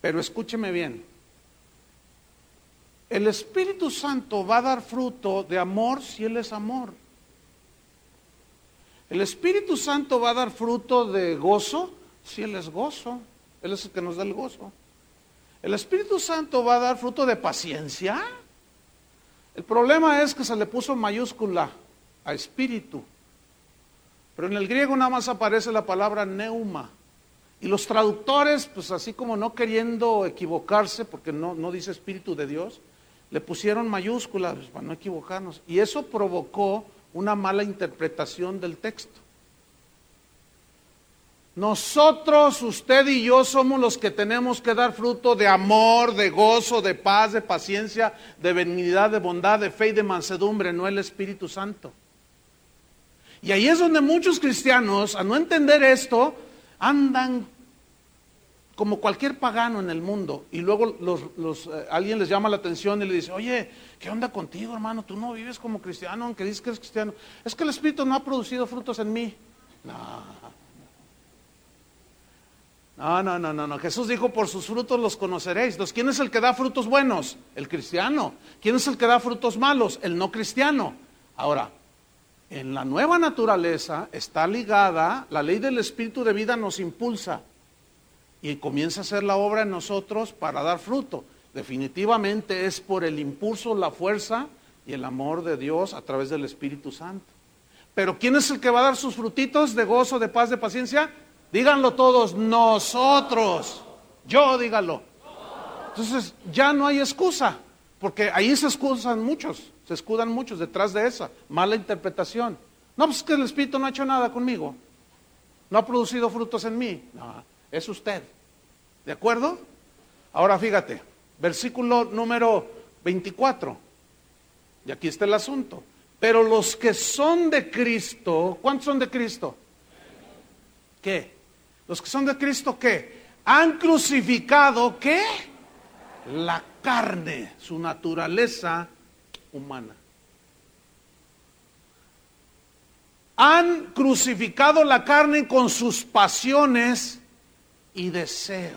Pero escúcheme bien. El Espíritu Santo va a dar fruto de amor si Él es amor. El Espíritu Santo va a dar fruto de gozo si Él es gozo. Él es el que nos da el gozo. El Espíritu Santo va a dar fruto de paciencia. El problema es que se le puso mayúscula a espíritu. Pero en el griego nada más aparece la palabra neuma. Y los traductores, pues así como no queriendo equivocarse, porque no dice Espíritu de Dios, le pusieron mayúsculas para no equivocarnos. Y eso provocó una mala interpretación del texto. Nosotros, usted y yo, somos los que tenemos que dar fruto de amor, de gozo, de paz, de paciencia, de benignidad, de bondad, de fe y de mansedumbre, no el Espíritu Santo. Y ahí es donde muchos cristianos, a no entender esto, andan como cualquier pagano en el mundo, y luego alguien les llama la atención y le dice, oye, ¿qué onda contigo, hermano? Tú no vives como cristiano, aunque dices que eres cristiano. Es que el Espíritu no ha producido frutos en mí. No. Jesús dijo, por sus frutos los conoceréis. Entonces, ¿quién es el que da frutos buenos? El cristiano. ¿Quién es el que da frutos malos? El no cristiano. Ahora, en la nueva naturaleza está ligada, la ley del Espíritu de vida nos impulsa y comienza a hacer la obra en nosotros para dar fruto. Definitivamente es por el impulso, la fuerza y el amor de Dios a través del Espíritu Santo. Pero ¿quién es el que va a dar sus frutitos de gozo, de paz, de paciencia? Díganlo todos, nosotros. Yo, díganlo. Entonces ya no hay excusa, porque ahí se escudan muchos detrás de esa mala interpretación. No, pues es que el Espíritu no ha hecho nada conmigo, no ha producido frutos en mí. No, es usted. ¿De acuerdo? Ahora fíjate, versículo número 24. Y aquí está el asunto. Pero los que son de Cristo, ¿cuántos son de Cristo? ¿Qué? Los que son de Cristo, ¿qué? Han crucificado, ¿qué? La carne, su naturaleza humana. Han crucificado la carne con sus pasiones y deseos.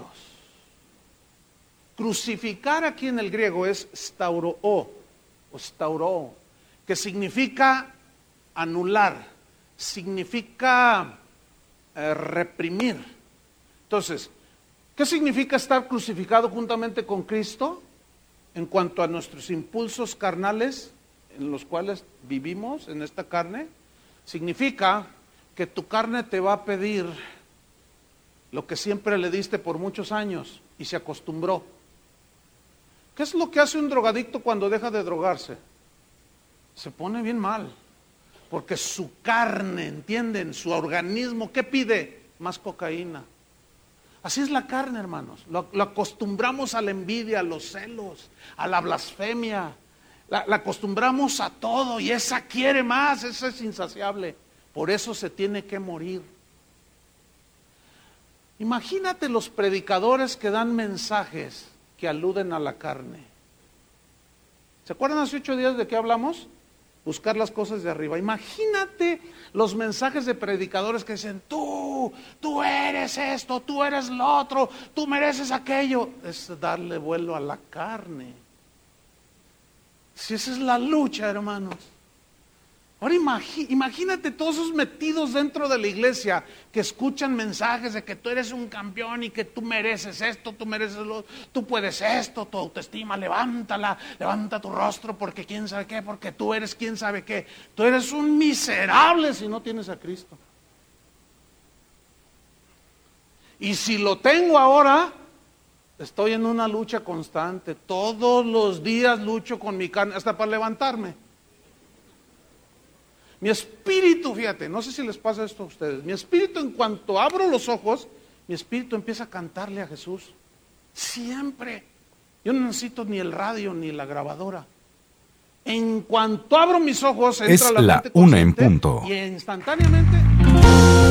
Crucificar aquí en el griego es stauroo, o stauroo, que significa anular, significa reprimir. Entonces, ¿qué significa estar crucificado juntamente con Cristo? En cuanto a nuestros impulsos carnales, en los cuales vivimos en esta carne, significa que tu carne te va a pedir lo que siempre le diste por muchos años y se acostumbró. ¿Qué es lo que hace un drogadicto cuando deja de drogarse? Se pone bien mal, porque su carne, ¿entienden? Su organismo, ¿qué pide? Más cocaína. Así es la carne, hermanos. Lo acostumbramos a la envidia, a los celos, a la blasfemia. La acostumbramos a todo y esa quiere más, esa es insaciable. Por eso se tiene que morir. Imagínate los predicadores que dan mensajes que aluden a la carne. ¿Se acuerdan hace 8 días de qué hablamos? Buscar las cosas de arriba. Imagínate los mensajes de predicadores que dicen, tú eres esto, tú eres lo otro, tú mereces aquello. Es darle vuelo a la carne. Si esa es la lucha, hermanos. Ahora imagínate todos esos metidos dentro de la iglesia que escuchan mensajes de que tú eres un campeón y que tú mereces esto, tú mereces lo otro, tú puedes esto, tu autoestima, levántala, levanta tu rostro porque quién sabe qué, porque tú eres quién sabe qué. Tú eres un miserable si no tienes a Cristo. Y si lo tengo ahora, estoy en una lucha constante. Todos los días lucho con mi carne, hasta para levantarme. Mi espíritu, fíjate, no sé si les pasa esto a ustedes. Mi espíritu, en cuanto abro los ojos, mi espíritu empieza a cantarle a Jesús. Siempre. Yo no necesito ni el radio ni la grabadora. En cuanto abro mis ojos, entra es la mente la 1 en consciente punto. y instantáneamente